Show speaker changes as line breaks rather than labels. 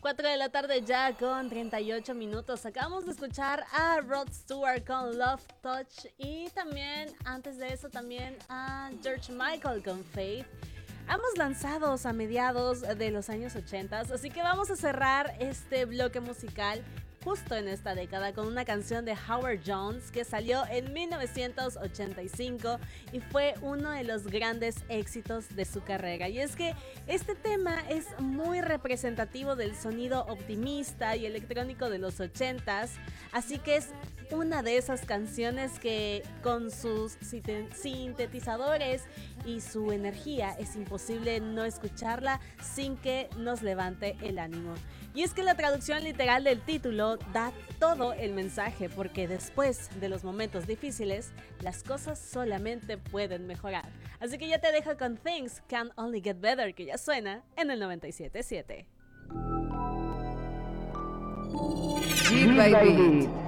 4 de la tarde ya con 38 minutos. Acabamos de escuchar a Rod Stewart con Love Touch y también, antes de eso, también a George Michael con Faith. Ambos lanzados a mediados de los años 80, así que vamos a cerrar este bloque musical justo en esta década con una canción de Howard Jones que salió en 1985 y fue uno de los grandes éxitos de su carrera. Y es que este tema es muy representativo del sonido optimista y electrónico de los 80s, así que es una de esas canciones que con sus sintetizadores y su energía es imposible no escucharla sin que nos levante el ánimo. Y es que la traducción literal del título da todo el mensaje, porque después de los momentos difíciles, las cosas solamente pueden mejorar. Así que ya te dejo con Things Can Only Get Better, que ya suena en el 97.7.
G-Baby.